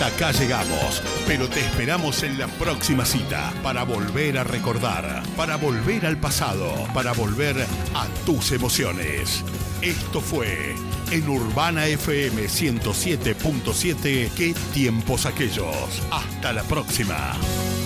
acá llegamos, pero te esperamos en la próxima cita para volver a recordar, para volver al pasado, para volver a tus emociones. Esto fue en Urbana FM 107.7. ¿Qué tiempos aquellos? Hasta la próxima.